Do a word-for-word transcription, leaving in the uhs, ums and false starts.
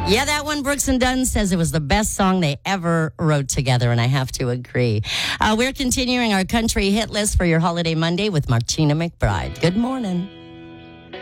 Yeah, that one, Brooks and Dunn says it was the best song they ever wrote together, and I have to agree. Uh, we're continuing our country hit list for your holiday Monday with Martina McBride. Good morning.